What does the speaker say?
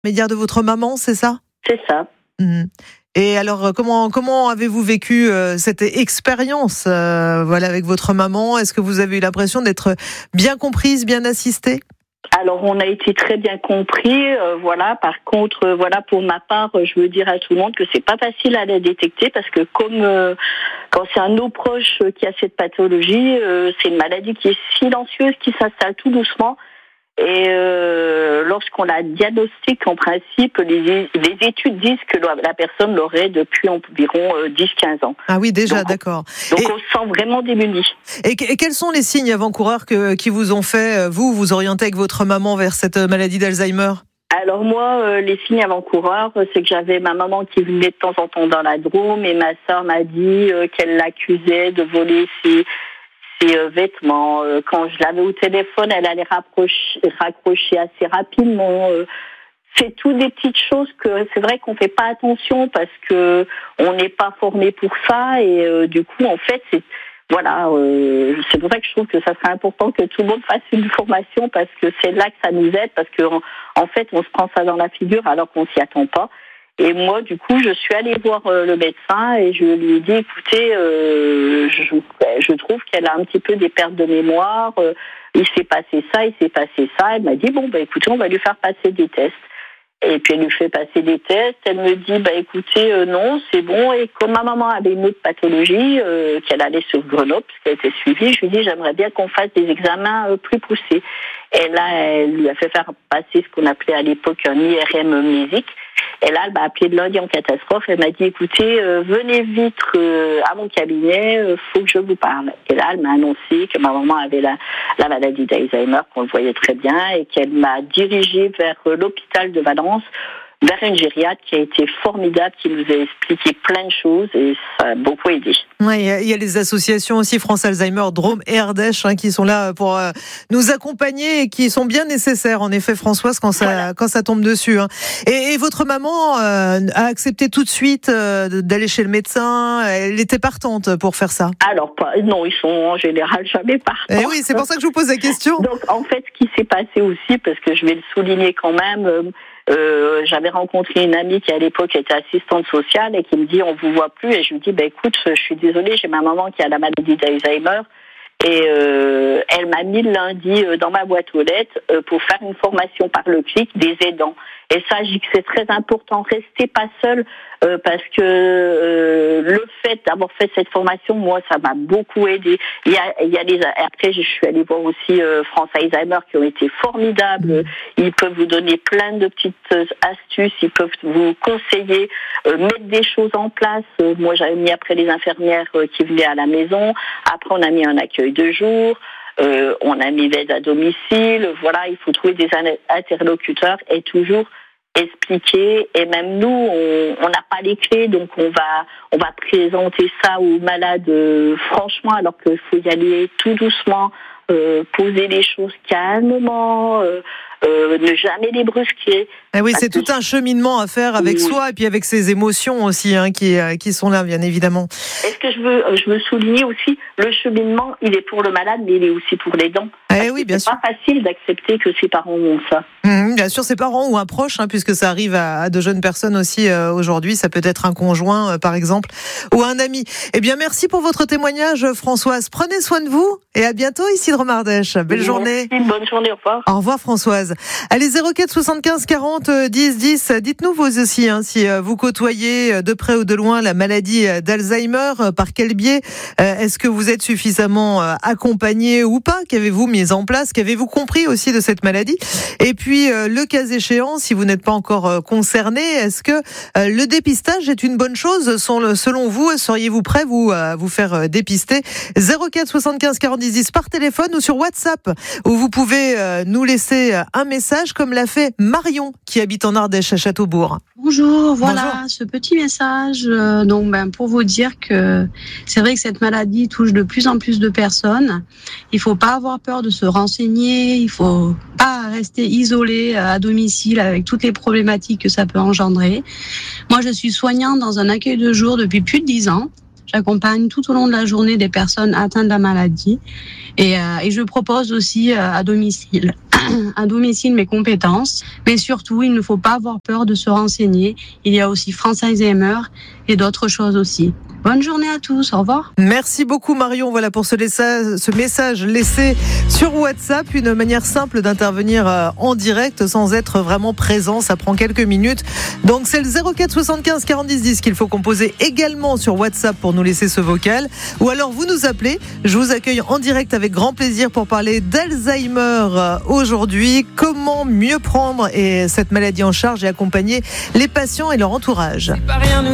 Médiaire de votre maman, c'est ça ? C'est ça. Mmh. Et alors, comment avez-vous vécu cette expérience avec votre maman ? Est-ce que vous avez eu l'impression d'être bien comprise, bien assistée ? Alors, on a été très bien compris, Par contre, pour ma part, je veux dire à tout le monde que c'est pas facile à la détecter parce que comme quand c'est un de nos proches qui a cette pathologie, c'est une maladie qui est silencieuse, qui s'installe tout doucement. Et lorsqu'on la diagnostique, en principe, les études disent que la personne l'aurait depuis environ 10-15 ans. Ah oui, déjà, d'accord. Donc on se sent vraiment démunis. Et quels sont les signes avant-coureurs qui vous ont fait, vous orienter avec votre maman vers cette maladie d'Alzheimer ? Alors moi, les signes avant-coureurs, c'est que j'avais ma maman qui venait de temps en temps dans la Drôme et ma sœur m'a dit qu'elle l'accusait de voler ses vêtements. Quand je l'avais au téléphone, elle allait raccrocher assez rapidement. C'est tout des petites choses que c'est vrai qu'on fait pas attention parce que on n'est pas formé pour ça et du coup en fait c'est pour ça que je trouve que ça serait important que tout le monde fasse une formation parce que c'est là que ça nous aide parce que en fait on se prend ça dans la figure alors qu'on s'y attend pas. Et moi, du coup, je suis allée voir le médecin et je lui ai dit, écoutez, je trouve qu'elle a un petit peu des pertes de mémoire. Il s'est passé ça. Elle m'a dit, écoutez, on va lui faire passer des tests. Et puis, elle lui fait passer des tests. Elle me dit, écoutez, non, c'est bon. Et comme ma maman avait une autre pathologie, qu'elle allait sur Grenoble, parce qu'elle était suivie, je lui ai dit, j'aimerais bien qu'on fasse des examens plus poussés. Et là, elle lui a fait faire passer ce qu'on appelait à l'époque un IRM amnésique. Et là, elle m'a appelé de lundi en catastrophe. Elle m'a dit, écoutez, venez vite à mon cabinet, faut que je vous parle. Et là, elle m'a annoncé que ma maman avait la maladie d'Alzheimer, qu'on le voyait très bien, et qu'elle m'a dirigée vers l'hôpital de Valence, vers une gériatre qui a été formidable, qui nous a expliqué plein de choses et ça a beaucoup aidé. Oui, il y a les associations aussi, France Alzheimer, Drôme et Ardèche, qui sont là pour nous accompagner et qui sont bien nécessaires, en effet, Françoise, quand ça tombe dessus. Et votre maman a accepté tout de suite d'aller chez le médecin. Elle était partante pour faire ça. Alors, non, ils sont en général jamais partants. Et oui, c'est pour ça que je vous pose la question. Donc, en fait, ce qui s'est passé aussi, parce que je vais le souligner quand même, j'avais rencontré une amie qui à l'époque était assistante sociale et qui me dit on vous voit plus et je lui dis écoute je suis désolée, j'ai ma maman qui a la maladie d'Alzheimer et elle m'a mis le lundi dans ma boîte aux lettres pour faire une formation par le clic des aidants. Et ça, je dis que c'est très important, restez pas seul parce que le fait d'avoir fait cette formation, moi, ça m'a beaucoup aidé. Après, je suis allée voir aussi France Alzheimer qui ont été formidables. Ils peuvent vous donner plein de petites astuces, ils peuvent vous conseiller, mettre des choses en place. Moi, j'avais mis après les infirmières qui venaient à la maison. Après, on a mis un accueil de jour. On a mis l'aide à domicile. Voilà, il faut trouver des interlocuteurs et toujours expliquer. Et même nous, on n'a pas les clés, donc on va présenter ça aux malades franchement, alors qu'il faut y aller tout doucement, poser les choses calmement. Ne jamais les brusquer. Oui, c'est tout un cheminement à faire avec soi et puis avec ses émotions aussi qui sont là, bien évidemment. Est-ce que je veux souligner aussi, le cheminement, il est pour le malade, mais il est aussi pour l'aidant. Oui, bien sûr. C'est pas facile d'accepter que ses parents ont ça. Bien sûr, ses parents ou un proche, puisque ça arrive à de jeunes personnes aussi aujourd'hui. Ça peut être un conjoint, par exemple, ou un ami. Eh bien, merci pour votre témoignage, Françoise. Prenez soin de vous et à bientôt ici de Drôme Ardèche. Belle journée. Bonne journée, au revoir. Au revoir, Françoise. Allez, 04 75 40 10 10. Dites-nous vous aussi si vous côtoyez de près ou de loin la maladie d'Alzheimer. Par quel biais est-ce que vous êtes suffisamment accompagné ou pas? Qu'avez-vous mis en place? Qu'avez-vous compris aussi de cette maladie? Et puis, le cas échéant, si vous n'êtes pas encore concerné, est-ce que le dépistage est une bonne chose selon vous? Seriez-vous prêt vous faire dépister? 04 75 40 10 10 par téléphone ou sur WhatsApp, où vous pouvez nous laisser un message comme l'a fait Marion qui habite en Ardèche à Châteaubourg. Bonjour, voilà. Bonjour. Ce petit message pour vous dire que c'est vrai que cette maladie touche de plus en plus de personnes. Il faut pas avoir peur de se renseigner, il faut pas rester isolé à domicile avec toutes les problématiques que ça peut engendrer. Moi, je suis soignante dans un accueil de jour depuis plus de 10 ans. J'accompagne tout au long de la journée des personnes atteintes de la maladie et je propose aussi à domicile à domicile mes compétences. Mais surtout, il ne faut pas avoir peur de se renseigner. Il y a aussi France Alzheimer et d'autres choses aussi. Bonne journée à tous, au revoir. Merci beaucoup Marion, voilà pour ce message laissé sur WhatsApp, une manière simple d'intervenir en direct sans être vraiment présent, ça prend quelques minutes. Donc c'est le 04 75 40 10 10 qu'il faut composer également sur WhatsApp pour nous laisser ce vocal, ou alors vous nous appelez, je vous accueille en direct avec grand plaisir pour parler d'Alzheimer aujourd'hui, comment mieux prendre cette maladie en charge et accompagner les patients et leur entourage.